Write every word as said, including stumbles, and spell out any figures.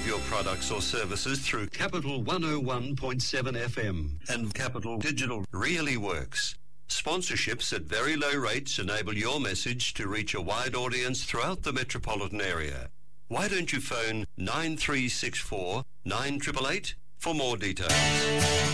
of your products or services through Capital one oh one point seven F M. And Capital Digital really works. Sponsorships at very low rates enable your message to reach a wide audience throughout the metropolitan area. Why don't you phone nine three six four, nine eight eight eight for more details?